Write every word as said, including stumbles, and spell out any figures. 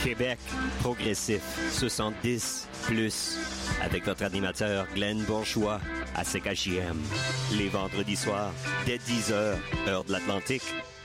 Québec, progressif, soixante-dix plus, avec votre animateur Glenn Bourgeois à C K J M. Les vendredis soirs, dès dix heures, heure de l'Atlantique.